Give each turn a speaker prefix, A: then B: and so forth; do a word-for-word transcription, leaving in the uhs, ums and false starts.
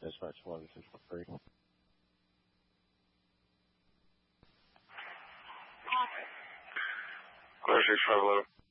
A: Dispatch eleven six four three.
B: Clear six five eleven.